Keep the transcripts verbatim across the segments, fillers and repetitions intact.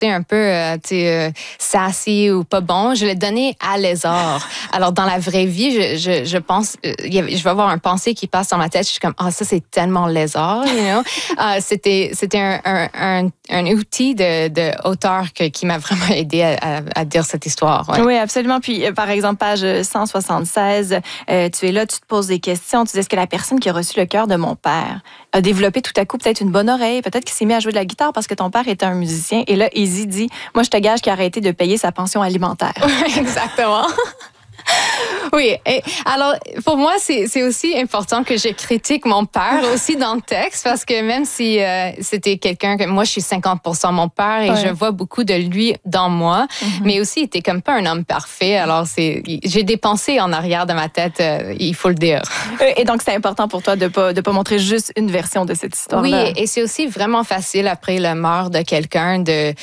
un peu euh, tu sais, euh, sassy ou pas bon, je l'ai donné à Lézard. Alors, dans la vraie vie, je, je, je pense, euh, je vais avoir un pensée qui passe dans ma tête. Je suis comme, ah, oh, ça, c'est tellement Lézard, you know? uh, c'était, c'était un, un, un, un outil de, de auteur que, qui m'a vraiment aidé à, à, à dire cette histoire. Ouais. Oui, absolument. Puis, euh, par exemple, page cent soixante-seize, euh, tu es là, tu te poses des questions. Tu dis, est-ce que la personne qui a reçu le cœur de mon père a développé tout à coup peut-être une bonne oreille, peut-être qu'il s'est mis à jouer de la guitare parce que ton père était un musicien. Et là, Izzy dit, moi, je te gage qu'il a arrêté de payer sa pension alimentaire. Exactement. Oui, et alors pour moi, c'est, c'est aussi important que je critique mon père aussi dans le texte parce que même si euh, c'était quelqu'un que moi, je suis cinquante pour cent mon père et ouais. je vois beaucoup de lui dans moi, mm-hmm. mais aussi il était comme pas un homme parfait. Alors c'est, j'ai des pensées en arrière de ma tête, euh, il faut le dire. Et donc c'est important pour toi de pas de pas montrer juste une version de cette histoire-là. Oui, et c'est aussi vraiment facile après le meurtre de quelqu'un de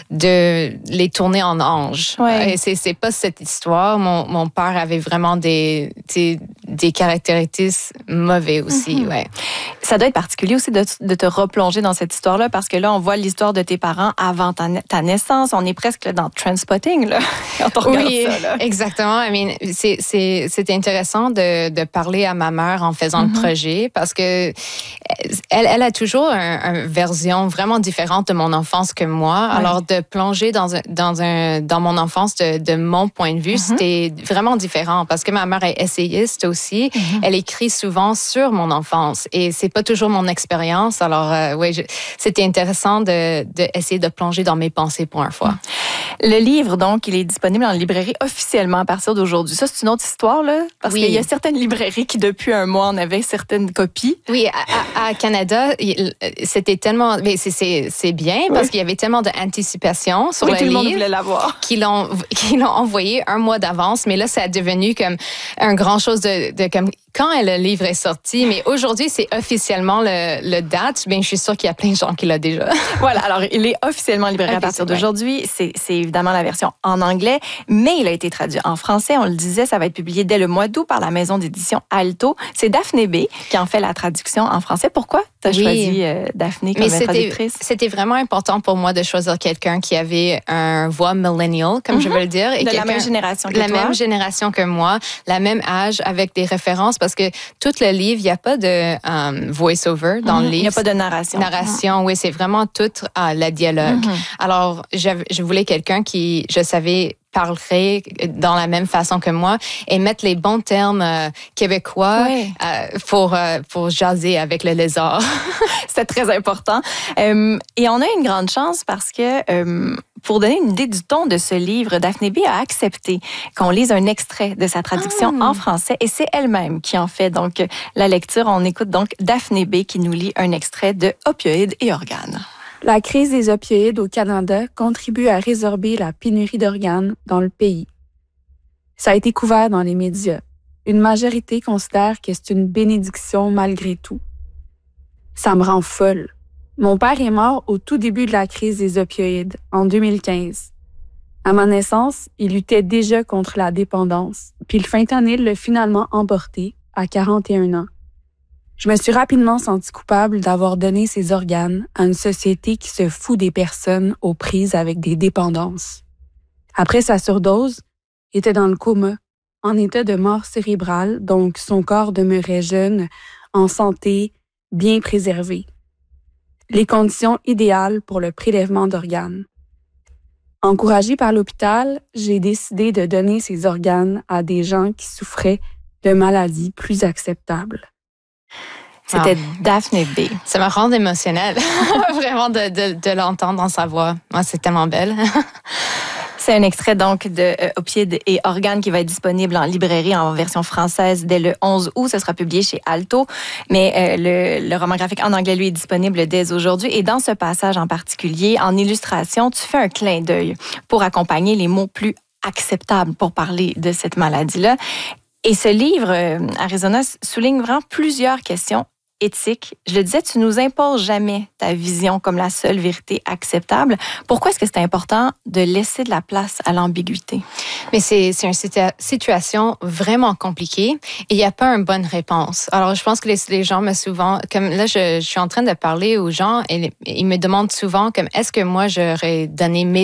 de les tourner en ange. Ouais. Et c'est c'est pas cette histoire. Mon mon père avait vraiment des, des, des caractéristiques mauvais aussi. Mm-hmm. Ouais. Ça doit être particulier aussi de, de te replonger dans cette histoire-là parce que là, on voit l'histoire de tes parents avant ta, ta naissance. On est presque là, dans Trainspotting, là, quand on regarde oui, ça. Là. Exactement. I mean, c'est, c'est, c'est intéressant de, de parler à ma mère en faisant mm-hmm. le projet parce que elle, elle a toujours une un version vraiment différente de mon enfance que moi. Oui. Alors, de plonger dans, un, dans, un, dans mon enfance de, de mon point de vue, mm-hmm. c'était vraiment différent parce que ma mère est essayiste aussi. Mm-hmm. Elle écrit souvent sur mon enfance et c'est pas toujours mon expérience. Alors, euh, oui, je, c'était intéressant de, de essayer de plonger dans mes pensées pour une fois. Le livre, donc, il est disponible en librairie officiellement à partir d'aujourd'hui. Ça, c'est une autre histoire, là? Parce oui. qu'il y a certaines librairies qui, depuis un mois, en avaient certaines copies. Oui, à, à, à Canada, c'était tellement... Mais c'est, c'est, c'est bien parce oui. qu'il y avait tellement d'anticipation sur oui, le tout livre. Le monde voulait l'avoir. Qu'ils l'ont, qu'ils l'ont envoyé un mois d'avance. Mais là, ça a devenu comme un grand chose de... de comme, quand le livre est sorti, mais aujourd'hui, c'est officiellement le, le date. Bien, je suis sûre qu'il y a plein de gens qui l'ont déjà. Voilà, alors il est officiellement livré okay, à partir d'aujourd'hui. C'est, c'est évidemment la version en anglais, mais il a été traduit en français. On le disait, ça va être publié dès le mois d'août par la maison d'édition Alto. C'est Daphné B qui en fait la traduction en français. Pourquoi tu as oui. choisi euh, Daphné comme mais c'était, traductrice? C'était vraiment important pour moi de choisir quelqu'un qui avait un voix millennial, comme mm-hmm. je veux le dire. Et de la même génération que la toi. La même génération que moi, la même âge, avec des références, parce que tout le livre, il n'y a pas de um, voice-over dans mm-hmm. le livre. Il n'y a pas de narration. Narration, mm-hmm. oui, c'est vraiment tout uh, la dialogue. Mm-hmm. Alors, je voulais quelqu'un qui, je savais, parlerait dans la même façon que moi et mettre les bons termes euh, québécois oui. euh, pour, euh, pour jaser avec le lézard. C'est très important. Euh, et on a une grande chance parce que, euh, pour donner une idée du ton de ce livre, Daphné B a accepté qu'on lise un extrait de sa traduction ah. en français et c'est elle-même qui en fait donc la lecture. On écoute donc Daphné B qui nous lit un extrait de Opioïdes et organes. La crise des opioïdes au Canada contribue à résorber la pénurie d'organes dans le pays. Ça a été couvert dans les médias. Une majorité considère que c'est une bénédiction malgré tout. Ça me rend folle. Mon père est mort au tout début de la crise des opioïdes, en deux mille quinze. À ma naissance, il luttait déjà contre la dépendance, puis le fentanyl l'a finalement emporté à quarante et un ans. Je me suis rapidement sentie coupable d'avoir donné ses organes à une société qui se fout des personnes aux prises avec des dépendances. Après sa surdose, il était dans le coma, en état de mort cérébrale, donc son corps demeurait jeune, en santé, bien préservé. Les conditions idéales pour le prélèvement d'organes. Encouragée par l'hôpital, j'ai décidé de donner ces organes à des gens qui souffraient de maladies plus acceptables. C'était ah. Daphné B. Ça me rend émotionnelle, vraiment, de, de, de l'entendre dans sa voix. Moi, c'est tellement belle. C'est un extrait donc de euh, Opioïdes et organes qui va être disponible en librairie en version française dès le onze août. Ça sera publié chez Alto. Mais euh, le, le roman graphique en anglais, lui, est disponible dès aujourd'hui. Et dans ce passage en particulier, en illustration, tu fais un clin d'œil pour accompagner les mots plus acceptables pour parler de cette maladie-là. Et ce livre, euh, Arizona, souligne vraiment plusieurs questions éthique. Je le disais, tu nous imposes jamais ta vision comme la seule vérité acceptable. Pourquoi est-ce que c'est important de laisser de la place à l'ambiguïté? Mais c'est, c'est une situa- situation vraiment compliquée et il n'y a pas une bonne réponse. Alors, je pense que les, les gens me souvent, comme là, je, je suis en train de parler aux gens et ils me demandent souvent comme, est-ce que moi, j'aurais donné mes